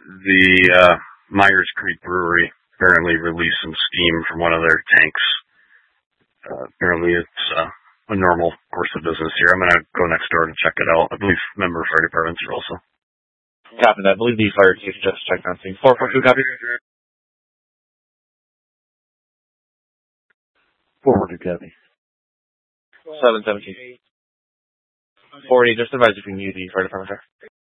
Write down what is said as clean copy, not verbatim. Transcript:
the Myers Creek Brewery apparently released some steam from one of their tanks. Apparently it's a normal course of business here. I'm going to go next door to check it out. I believe member fire departments are also. Copy that. I believe the fire chief just checked on things. 442 copy. 442 copy. 717. 40, just advise if you need the fire department, sir.